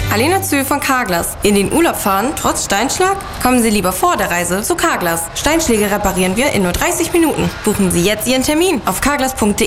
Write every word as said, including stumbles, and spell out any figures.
Alena Zöhl von Carglass. In den Urlaub fahren, trotz Steinschlag? Kommen Sie lieber vor der Reise zu Carglass. Steinschläge reparieren wir in nur dreißig Minuten. Buchen Sie jetzt Ihren Termin auf carglass punkt de.